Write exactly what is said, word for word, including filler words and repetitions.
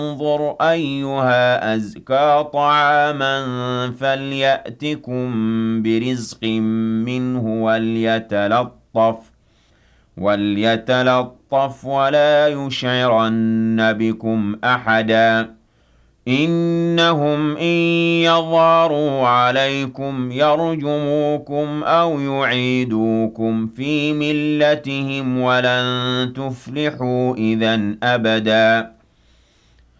انظر أيها أزكى طعاما فليأتكم برزق منه وليتلطف وليتلطف ولا يشعرن بكم أحدا إنهم إن يظهروا عليكم يرجموكم أو يعيدوكم في ملتهم ولن تفلحوا إذا أبدا